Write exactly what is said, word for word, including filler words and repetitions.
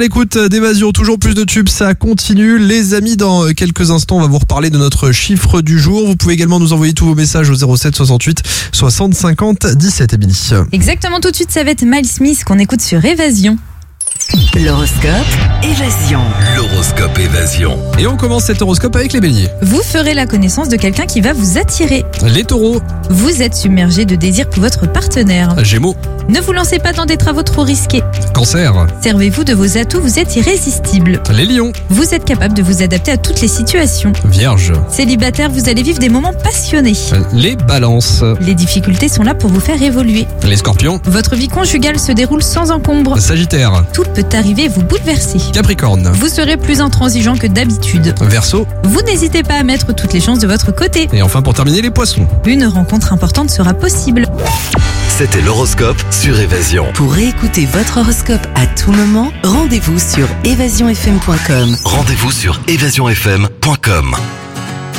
Écoute, d'Évasion, toujours plus de tubes, ça continue. Les amis, dans quelques instants, on va vous reparler de notre chiffre du jour. Vous pouvez également nous envoyer tous vos messages au zéro sept soixante-huit soixante cinquante dix-sept, Émilie. Exactement, tout de suite, ça va être Miles Smith qu'on écoute sur Évasion. L'horoscope Évasion. L'horoscope Évasion. Et on commence cet horoscope avec les béliers. Vous ferez la connaissance de quelqu'un qui va vous attirer. Les taureaux, Vous êtes submergé de désir pour votre partenaire. gémeaux, Ne vous lancez pas dans des travaux trop risqués. cancer, Servez-vous de vos atouts, vous êtes irrésistible. les lions, Vous êtes capable de vous adapter à toutes les situations. vierge, Célibataire, vous allez vivre des moments passionnés. les balances, Les difficultés sont là pour vous faire évoluer. les scorpions, Votre vie conjugale se déroule sans encombre. sagittaire, Tout peut arriver et vous bouleverser. capricorne, Vous serez plus intransigeant que d'habitude. verseau, Vous n'hésitez pas à mettre toutes les chances de votre côté. et enfin pour terminer les poissons. Une rencontre importante sera possible. C'était l'horoscope sur Évasion. Pour écouter votre horoscope à tout moment, rendez-vous sur évasion f m point com. Rendez-vous sur évasion f m point com.